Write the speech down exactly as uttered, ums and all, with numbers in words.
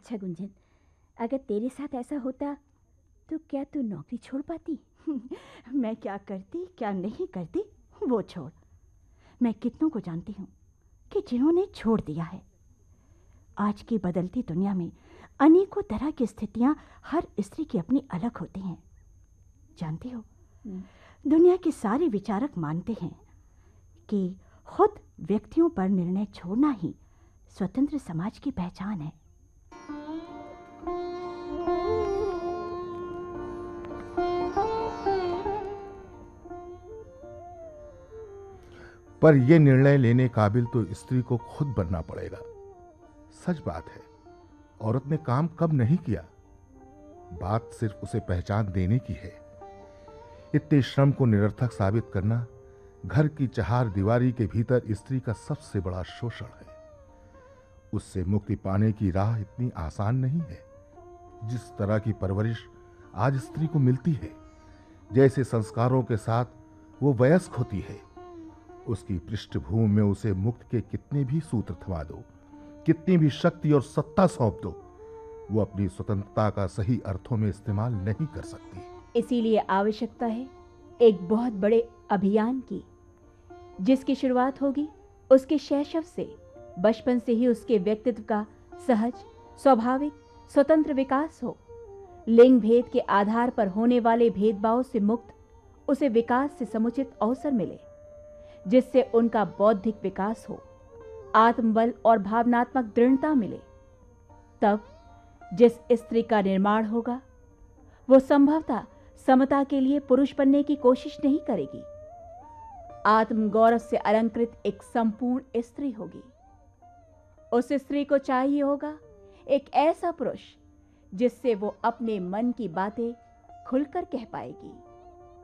अच्छा गुंजन, अगर तेरे साथ ऐसा होता तो क्या तू नौकरी छोड़ पाती? मैं क्या करती क्या नहीं करती वो छोड़। मैं कितनों को जानती हूँ कि जिन्होंने छोड़ दिया है। आज की बदलती दुनिया में अनेकों तरह की स्थितियां हर स्त्री की अपनी अलग होती हैं। जानती हो, दुनिया के सारे विचारक मानते हैं कि खुद व्यक्तियों पर निर्णय छोड़ना ही स्वतंत्र समाज की पहचान है। पर यह निर्णय लेने काबिल तो स्त्री को खुद बनना पड़ेगा। सच बात है, औरत ने काम कब नहीं किया, बात सिर्फ उसे पहचान देने की है। इतने श्रम को निरर्थक साबित करना घर की चार दीवारी के भीतर स्त्री का सबसे बड़ा शोषण है। उससे मुक्ति पाने की राह इतनी आसान नहीं है। जिस तरह की परवरिश आज स्त्री को मिलती है, जैसे संस्कारों के साथ वो वयस्क होती है, उसकी पृष्ठभूमि में उसे मुक्त के कितने भी सूत्र थमा दो, कितनी भी शक्ति और सत्ता सौंप दो, वो अपनी स्वतंत्रता का सही अर्थों में इस्तेमाल नहीं कर सकती। इसीलिए आवश्यकता है एक बहुत बड़े अभियान की, जिसकी शुरुआत होगी उसके शैशव से। बचपन से ही उसके व्यक्तित्व का सहज, स्वाभाविक, स्वतंत्र विकास हो। लिंग भेद के आधार पर होने वाले भेदभाव से मुक्त उसे विकास से समुचित अवसर मिले, जिससे उनका बौद्धिक विकास हो, आत्मबल और भावनात्मक दृढ़ता मिले। तब जिस स्त्री का निर्माण होगा वो संभवतः समता के लिए पुरुष बनने की कोशिश नहीं करेगी, आत्मगौरव से अलंकृत एक संपूर्ण स्त्री होगी। उस स्त्री को चाहिए होगा एक ऐसा पुरुष जिससे वो अपने मन की बातें खुलकर कह पाएगी।